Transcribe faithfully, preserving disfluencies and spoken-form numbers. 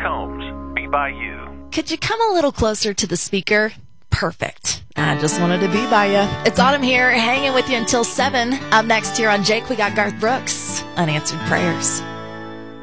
Combs, Be By You. Could you come a little closer to the speaker? Perfect. I just wanted to be by you. It's Autumn here, hanging with you until seven. Up next here on Jake, we got Garth Brooks, Unanswered Prayers.